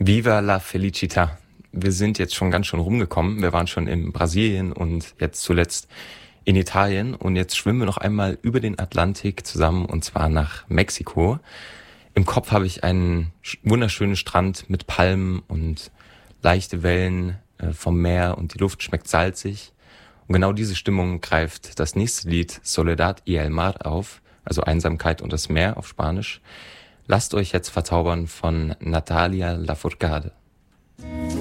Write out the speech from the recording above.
Viva la Felicità. Wir sind jetzt schon ganz schön rumgekommen. Wir waren schon in Brasilien und jetzt zuletzt in Italien. Und jetzt schwimmen wir noch einmal über den Atlantik zusammen und zwar nach Mexiko. Im Kopf habe ich einen wunderschönen Strand mit Palmen und leichte Wellen vom Meer und die Luft schmeckt salzig. Und genau diese Stimmung greift das nächste Lied Soledad y el Mar auf, also Einsamkeit und das Meer auf Spanisch. Lasst euch jetzt verzaubern von Natalia Lafourcade.